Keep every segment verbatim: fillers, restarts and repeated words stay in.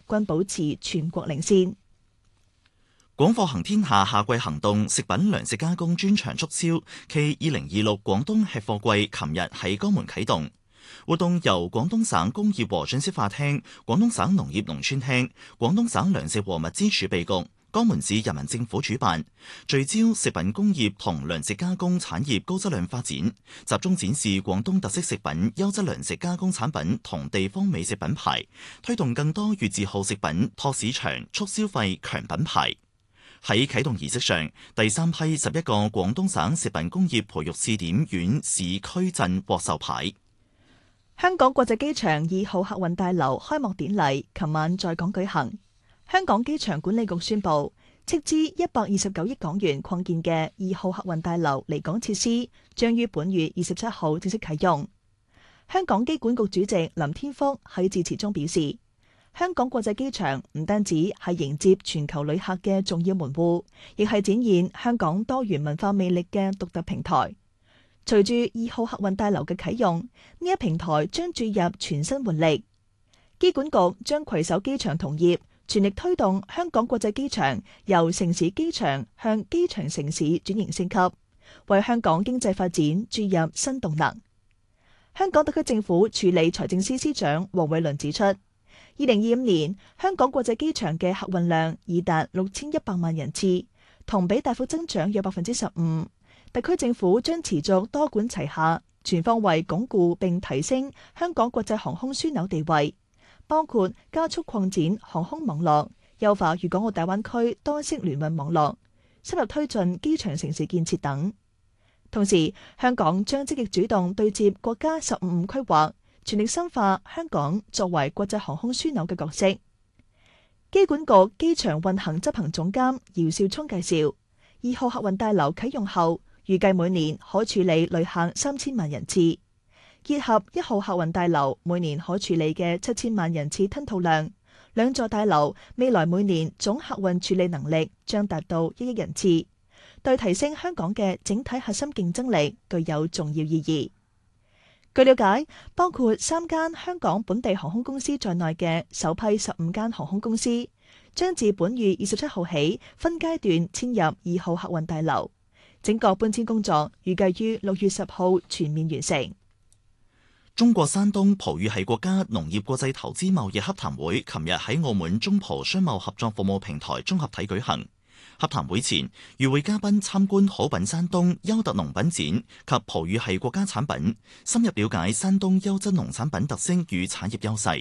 均保持全國領先。 廣貨行天下夏季行動食品糧食加工專場促銷暨二零二六廣東吃貨季，琴日喺江門啟動。活動由廣東省工業和信息化廳、廣東省農業農村廳、廣東省糧食和物資儲備局、江門市人民政府主辦，聚焦食品工業同糧食加工產業高質量發展，集中展示廣東特色食品、優質糧食加工產品同地方美食品牌，推動更多粵字號食品拓市場、促消費、強品牌。喺啟動儀式上，第三批十一個廣東省食品工業培育試點縣市區鎮獲授牌。 香港國際機場二號客運大樓開幕典禮琴晚在港舉行。香港機場管理局宣布，斥資一百二十九億港元擴建嘅二號客運大樓離港設施將於本月二十七號正式啟用。香港機管局主席林天福喺致辭中表示，香港國際機場唔單止係迎接全球旅客嘅重要門戶，亦係展現香港多元文化魅力嘅獨特平台。隨住二號客運大樓嘅啟用，呢一平台將注入全新活力。機管局將攜手機場同業，全力推動香港國際機場由城市機場向機場城市轉型升級，為香港經濟發展注入新動能。香港特區政府署理財政司司長黃偉綸指出，二零二五年香港國際機場嘅客運量已達六千一百萬人次，同比大幅增長約百分之十五。特區政府將持續多管齊下，全方位鞏固並提升香港國際航空樞紐地位，包括加速擴展航空網絡、優化粵港澳大灣區多式聯運網絡、深入推進機場城市建設等。同時，香港將積極主動對接國家十五五規劃，全力深化香港作為國際航空樞紐嘅角色。機管局機場運行執行總監姚少聰介紹，二號客運大樓啟用後，預計每年可處理旅客三千萬人次，結合一號客運大樓每年可處理嘅七千萬人次吞吐量，兩座大樓未來每年總客運處理能力將達到一億人次，對提升香港嘅整體核心競爭力具有重要意義。據了解，包括三間香港本地航空公司在內嘅首批十五間航空公司，將自本月二十七號起分階段遷入二號客運大樓。整個搬遷工作預計於六月十號全面完成。 中國山東葡語系國家農業國際投資貿易洽談會琴日喺澳門中葡商貿合作服務平台綜合體舉行。洽談會前，與會嘉賓參觀好品山東優特農品展及葡語系國家產品，深入了解山東優質農產品特色與產業優勢。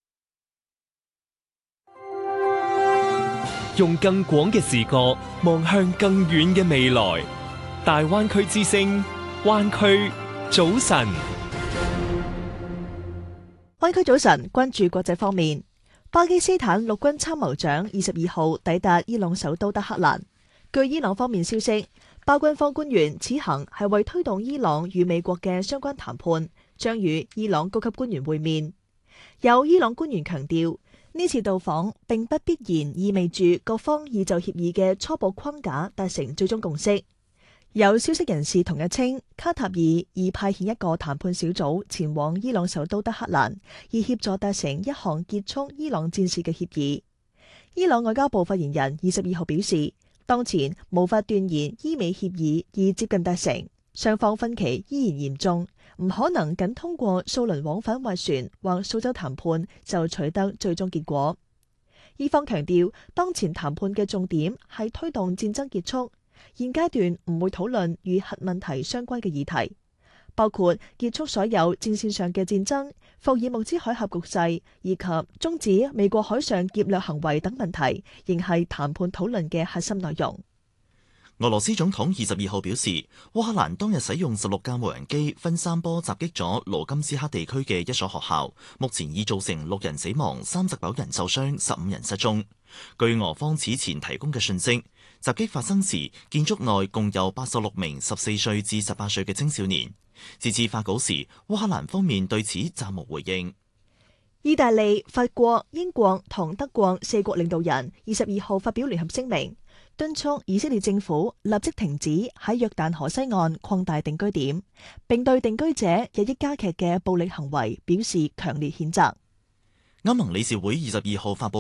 用更廣嘅視角望向更遠嘅未來。大灣區之聲，灣區早晨。 灣區早晨，關注國際方面。巴基斯坦陸軍參謀長二十二號抵達伊朗首都德黑蘭。據伊朗方面消息，巴軍方官員此行係為推動伊朗與美國嘅相關談判，將與伊朗高級官員會面。有伊朗官員強調，呢次到訪並不必然意味住各方已就協議嘅初步框架達成最終共識。有消息人士同日稱，卡塔爾已派遣一個談判小組前往伊朗首都德黑蘭，以協助達成一項結束伊朗戰事嘅協議。伊朗外交部發言人二十二號表示，當前無法斷言伊美協議已接近達成，雙方分歧依然嚴重，唔可能僅通過數輪往返斡旋或數週談判就取得最終結果。伊方強調，當前談判嘅重點係推動戰爭結束。現階段唔會討論與核問題相關嘅議題，包括結束所有戰線上嘅戰爭、伏爾木茲海峽局勢以及終止美國海上劫掠行為等問題，仍係談判討論嘅核心內容。 俄羅斯總統二十二號表示，烏克蘭當日使用十六架無人機分三波襲擊咗盧甘斯克地區嘅一所學校，目前已造成六人死亡、三十九人受傷、十五人失蹤。據俄方此前提供嘅訊息，襲擊發生時，建築內共有八十六名十四歲至十八歲嘅青少年。截至發稿時，烏克蘭方面對此暫無回應。 意大利、法國、英國同德國四國領導人二十二號發表聯合聲明，敦促以色列政府立即停止喺約旦河西岸擴大定居點，並對定居者日益加劇嘅暴力行為表示強烈譴責。 歐盟理事會二十二號發布